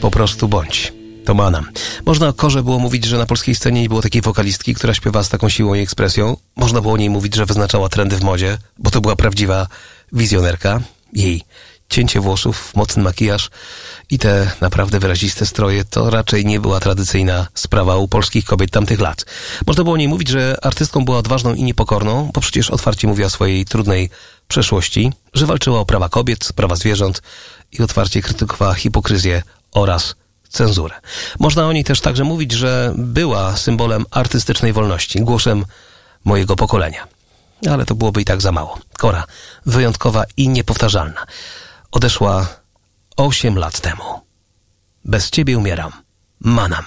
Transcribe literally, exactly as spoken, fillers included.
Po prostu bądź. To Manam. Można o Korze było mówić, że na polskiej scenie nie było takiej wokalistki, która śpiewa z taką siłą i ekspresją. Można było o niej mówić, że wyznaczała trendy w modzie, bo to była prawdziwa wizjonerka. Jej cięcie włosów, mocny makijaż i te naprawdę wyraziste stroje to raczej nie była tradycyjna sprawa u polskich kobiet tamtych lat. Można było o niej mówić, że artystką była odważną i niepokorną, bo przecież otwarcie mówiła o swojej trudnej przeszłości, że walczyła o prawa kobiet, prawa zwierząt i otwarcie krytykowała hipokryzję oraz cenzurę. Można o niej też także mówić, że była symbolem artystycznej wolności, głosem mojego pokolenia. Ale to byłoby i tak za mało. Kora, wyjątkowa i niepowtarzalna, odeszła osiem lat temu. Bez ciebie umieram. Manam.